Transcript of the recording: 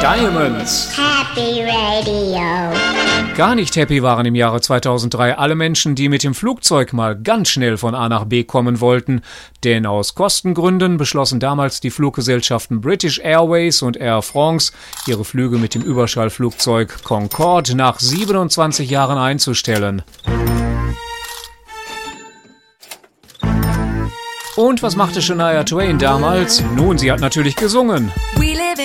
Diamonds. Happy Radio. Gar nicht happy waren im Jahre 2003 alle Menschen, die mit dem Flugzeug mal ganz schnell von A nach B kommen wollten. Denn aus Kostengründen beschlossen damals die Fluggesellschaften British Airways und Air France, ihre Flüge mit dem Überschallflugzeug Concorde nach 27 Jahren einzustellen. Und was machte Shania Twain damals? Nun, sie hat natürlich gesungen.